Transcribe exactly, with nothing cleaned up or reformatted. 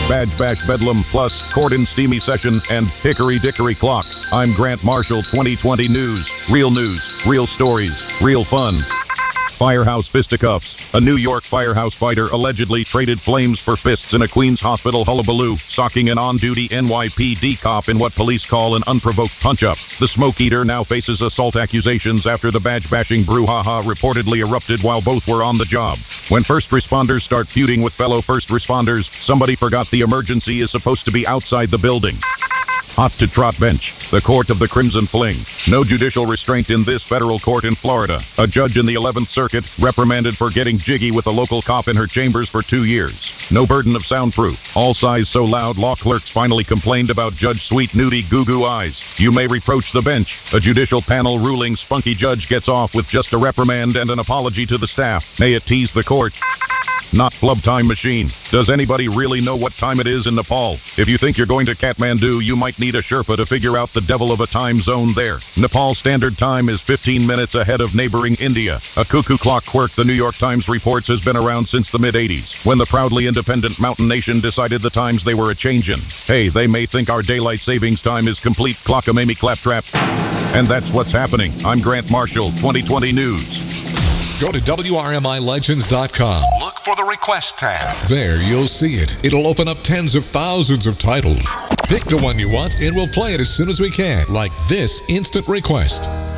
Badge Bash Bedlam, plus Cordon Steamy Session, and Hickory Dickory Clock. I'm Grant Marshall, twenty twenty News. Real news, real stories, real fun. Firehouse Fisticuffs. A New York firehouse fighter allegedly traded flames for fists in a Queens hospital hullabaloo, socking an on-duty N Y P D cop in what police call an unprovoked punch-up. The smoke eater now faces assault accusations after the badge-bashing brouhaha reportedly erupted while both were on the job. When first responders start feuding with fellow first responders, somebody forgot the emergency is supposed to be outside the building. Hot to Trot Bench, the court of the Crimson Fling. No judicial restraint in this federal court in Florida. A judge in the eleventh Circuit reprimanded for getting jiggy with a local cop in her chambers for two years. No burden of soundproof. All sighs so loud law clerks finally complained about Judge Sweet Nudie Goo Goo Eyes. You may reproach the bench. A judicial panel ruling spunky judge gets off with just a reprimand and an apology to the staff. May it tease the court. Not Flub Time Machine. Does anybody really know what time it is in Nepal? If you think you're going to Kathmandu, you might need a Sherpa to figure out the devil of a time zone there. Nepal Standard Time is fifteen minutes ahead of neighboring India. A cuckoo clock quirk the New York Times reports has been around since the mid-eighties, when the proudly independent mountain nation decided the times they were a-changin'. Hey, they may think our daylight savings time is complete clockamamie claptrap. And that's what's happening. I'm Grant Marshall, twenty twenty News. Go to W R M I Legends dot com. Look for the Request tab. There you'll see it. It'll open up tens of thousands of titles. Pick the one you want and we'll play it as soon as we can, like this instant request.